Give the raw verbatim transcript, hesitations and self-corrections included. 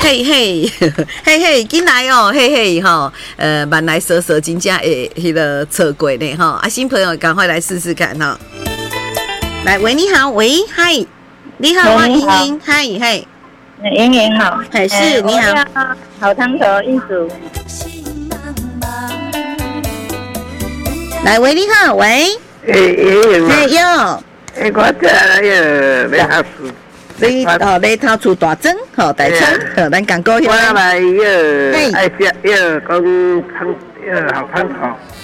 嘿嘿嘿嘿，进来哦，嘿嘿哈，呃，慢来蛇蛇真正会迄个测过呢哈，啊，新朋友赶快来试试看哈。来，喂，你好，喂，嗨，你好，我莹莹，嗨，嘿， 莹莹好， 嘿，是，你好， 好汤头一组。 来，喂，你好，喂， 诶，莹莹嘿哟， 诶，我这个要下厨。 你哦，你头厝大庄，吼大庄，吼，咱讲高兴。 我来要爱食要讲汤，要好汤头。